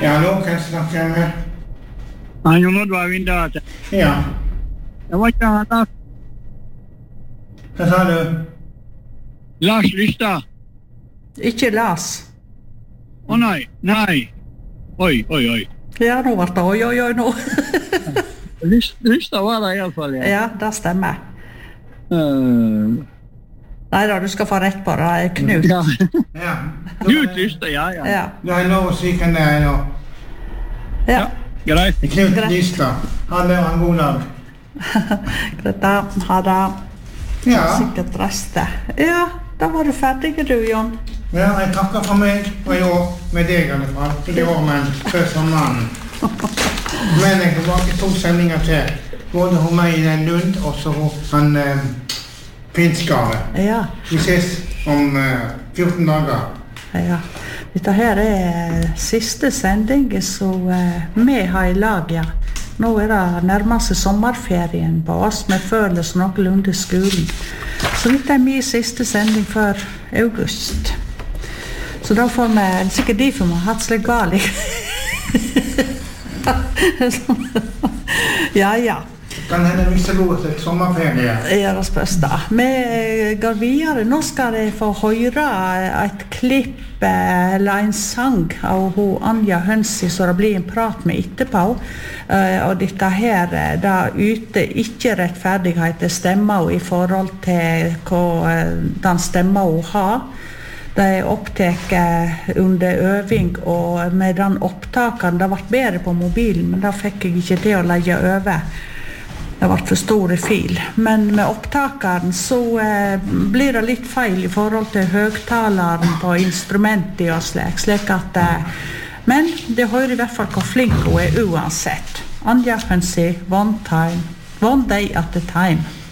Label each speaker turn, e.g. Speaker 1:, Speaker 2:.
Speaker 1: Ja, hallo, kan jeg snakke med?
Speaker 2: Jon Oddvar Vindal.
Speaker 1: Ja.
Speaker 2: Det var ikke han
Speaker 1: Hva sa du?
Speaker 2: Lars Lystad.
Speaker 3: Ikke Lars.
Speaker 2: Nei. Oi.
Speaker 3: Ja, nå ble det oi nå.
Speaker 2: Lystad var det i alle fall, ja.
Speaker 3: Ja, det stemmer. Neida, du skal få rett på det, Knut.
Speaker 2: Ja.
Speaker 1: Ja.
Speaker 2: Knut Lystad, ja.
Speaker 3: Ja.
Speaker 1: Du har lov å si hvem det er nå.
Speaker 3: Ja.
Speaker 2: Greit.
Speaker 1: Knut
Speaker 3: Greit.
Speaker 1: Lystad. Han er en god dag.
Speaker 3: Dette har det
Speaker 1: Ja.
Speaker 3: sikkert restet. Ja, da var du ferdig, du, Jon.
Speaker 1: Ja, jeg takker for meg og i år med deg i alle fall. Ikke i år, men før sommeren. Men jeg har bare 2 sendinger til. Både hos meg i den Lund, og så hos han Finskare.
Speaker 3: Ja.
Speaker 1: Vi ses om 14 dager.
Speaker 3: Ja, dette her er siste sending som vi har i lag, ja. Nå er det nærmest sommerferien på oss, vi føles noenlunde skolen. Så dette er min siste sending før august. Så da får vi, sikkert derfor vi har hatt slik gali. Ja.
Speaker 1: Kan hende vi skal gå til sommerferie.
Speaker 3: Ja, det spørs da. Vi går videre. Nå skal jeg få høre et klipp eller en sang av Anja Hønsi, så det blir en prat med etterpå. Og dette her, det yter ikke rettferdighet til stemmer i forhold til hva den stemmer hun har. Det er opptaket under øving, og med den opptakeren, det ble bedre på mobilen, men det fikk jeg ikke til å legge over. Det ble for store fil. Men med opptakeren så blir det litt feil i forhold til høgtaleren på instrumentet og slik at men det hører i hvert fall hvor flink hun er uansett. Anja Hønsi, one day at a time.